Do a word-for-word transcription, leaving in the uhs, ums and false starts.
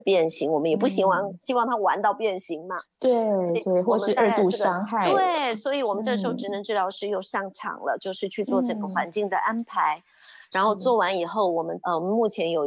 变形，我们也不希望、 嗯、 希望他玩到变形嘛。 对对， 我或是二度们大概这个伤害。 对，所以我们这时候职嗯能治疗师又上场了，就是去做整个嗯， 环境的安排，然后是。 做完以后，我们呃，我们目前有